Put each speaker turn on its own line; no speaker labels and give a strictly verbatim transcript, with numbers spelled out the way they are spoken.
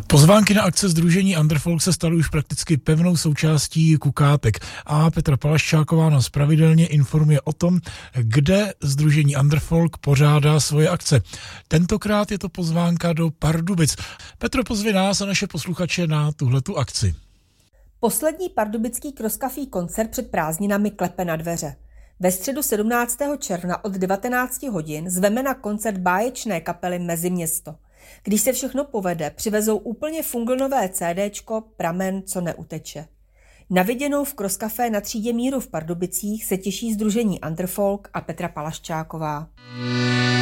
Pozvánky na akce sdružení Underfolk se staly už prakticky pevnou součástí kukátek a Petra Palaščáková nás pravidelně informuje o tom, kde sdružení Underfolk pořádá svoje akce. Tentokrát je to pozvánka do Pardubic. Petro, pozvi nás a naše posluchače na tuhletu akci.
Poslední pardubický crosskafí koncert před prázdninami klepe na dveře. Ve středu sedmnáctého června od devatenáct hodin zveme na koncert báječné kapely Meziměsto. Když se všechno povede, přivezou úplně funglnové CDčko Pramen, co neuteče. Na viděnou v crosskafé na třídě Míru v Pardubicích se těší sdružení Underfolk a Petra Palaščáková.